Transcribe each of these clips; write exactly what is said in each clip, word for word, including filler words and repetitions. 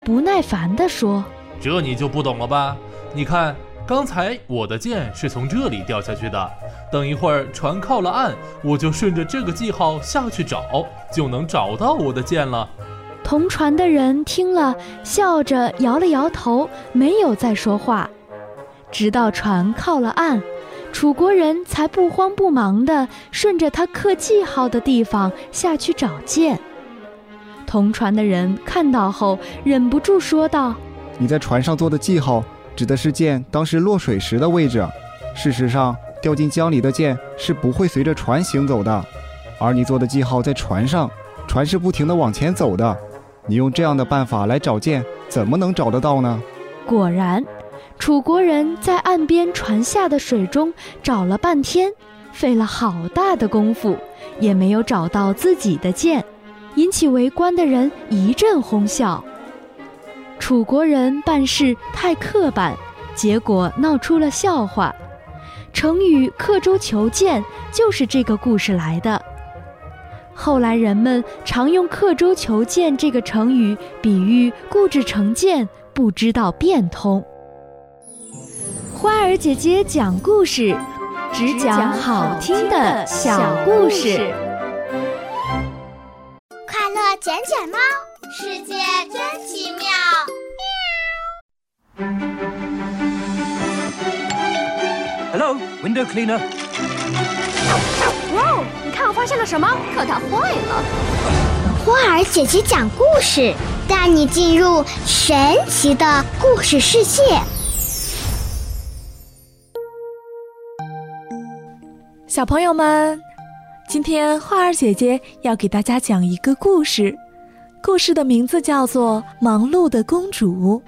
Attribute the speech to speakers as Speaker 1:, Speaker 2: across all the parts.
Speaker 1: 不耐烦地说：
Speaker 2: 这你就不懂了吧？你看，刚才我的箭是从这里掉下去的，等一会儿船靠了岸，我就顺着这个记号下去找，就能找到我的箭了。
Speaker 1: 同船的人听了，笑着摇了摇头，没有再说话。直到船靠了岸，楚国人才不慌不忙地顺着他刻记号的地方下去找箭。同船的人看到后，忍不住说道：
Speaker 3: 你在船上做的记号指的是箭当时落水时的位置，事实上掉进江里的箭是不会随着船行走的，而你做的记号在船上，船是不停地往前走的，你用这样的办法来找箭，怎么能找得到呢？
Speaker 1: 果然，楚国人在岸边船下的水中找了半天，费了好大的功夫，也没有找到自己的箭，引起围观的人一阵哄笑。楚国人办事太刻板，结果闹出了笑话。成语刻舟求剑就是这个故事来的。后来人们常用刻舟求剑这个成语比喻固执成见，不知道变通。花儿姐姐讲故事，只讲好听的小故事。
Speaker 4: 快乐捡捡猫，世界真奇妙。
Speaker 5: Hello, window cleaner.
Speaker 6: 哇哦，你看我发现了什么？可它坏了。
Speaker 4: 花儿姐姐讲故事，带你进入神奇的故事世界。
Speaker 7: 小朋友们，今天花儿姐姐要给大家讲一个故事，故事的名字叫做《忙碌的公主》。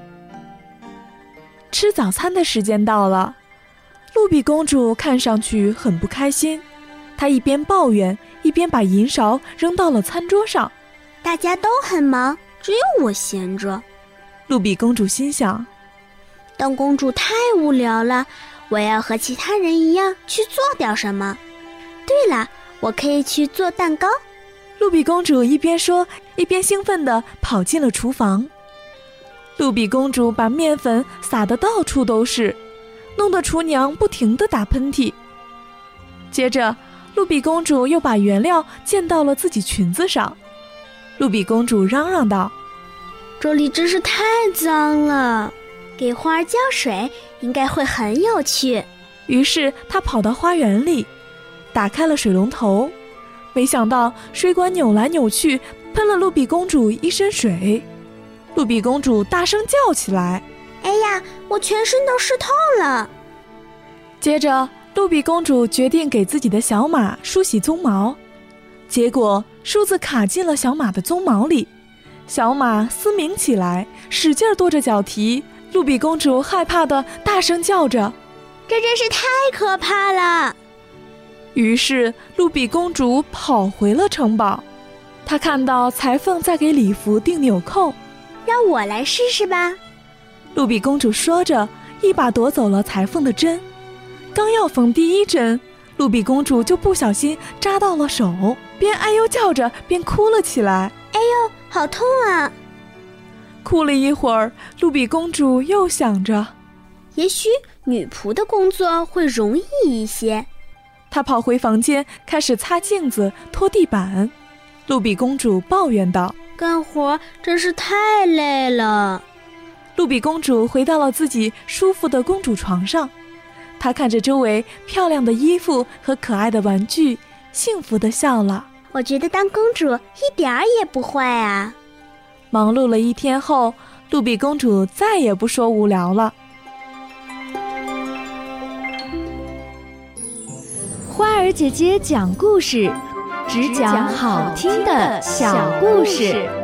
Speaker 7: 吃早餐的时间到了，露比公主看上去很不开心，她一边抱怨，一边把银勺扔到了餐桌上。
Speaker 8: 大家都很忙，只有我闲着。
Speaker 7: 露比公主心想，
Speaker 8: 当公主太无聊了，我要和其他人一样去做点什么。对了，我可以去做蛋糕。
Speaker 7: 露比公主一边说，一边兴奋地跑进了厨房。露比公主把面粉撒得到处都是，弄得厨娘不停地打喷嚏。接着，露比公主又把原料溅到了自己裙子上。露比公主嚷嚷道：
Speaker 8: 这里真是太脏了，给花儿浇水应该会很有趣。
Speaker 7: 于是她跑到花园里，打开了水龙头，没想到水管扭来扭去，喷了露比公主一身水。露比公主大声叫起来：
Speaker 8: 哎呀，我全身都湿透了。
Speaker 7: 接着露比公主决定给自己的小马梳洗鬃毛，结果梳子卡进了小马的鬃毛里，小马嘶鸣起来，使劲跺着脚蹄。露比公主害怕地大声叫着：
Speaker 8: 这真是太可怕了。
Speaker 7: 于是露比公主跑回了城堡，她看到裁缝在给礼服钉纽扣。
Speaker 8: 让我来试试吧。
Speaker 7: 露比公主说着，一把夺走了裁缝的针。刚要缝第一针，露比公主就不小心扎到了手，边哎呦叫着边哭了起来。
Speaker 8: 哎呦，好痛啊！
Speaker 7: 哭了一会儿，露比公主又想着，
Speaker 8: 也许女仆的工作会容易一些。
Speaker 7: 她跑回房间，开始擦镜子、拖地板。露比公主抱怨道：
Speaker 8: 干活真是太累了。
Speaker 7: 露比公主回到了自己舒服的公主床上，她看着周围漂亮的衣服和可爱的玩具，幸福地笑了。
Speaker 8: 我觉得当公主一点儿也不坏啊。
Speaker 7: 忙碌了一天后，露比公主再也不说无聊了。
Speaker 1: 花儿姐姐讲故事，只讲好听的小故事。